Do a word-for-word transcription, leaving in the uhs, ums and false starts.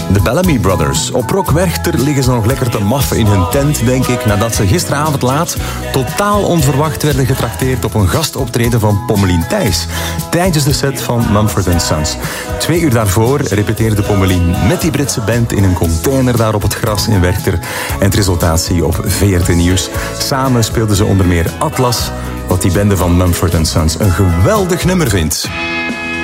De Bellamy Brothers. Op Rock Werchter liggen ze nog lekker te maffen in hun tent, denk ik, nadat ze gisteravond laat totaal onverwacht werden getrakteerd op een gastoptreden van Pommelien Thijs tijdens de set van Mumford and Sons. Twee uur daarvoor repeteerde Pommelien met die Britse band in een container daar op het gras in Werchter. En het resultaat zie je op V R T Nieuws. Samen speelden ze onder meer Atlas, wat die bende van Mumford and Sons een geweldig nummer vindt.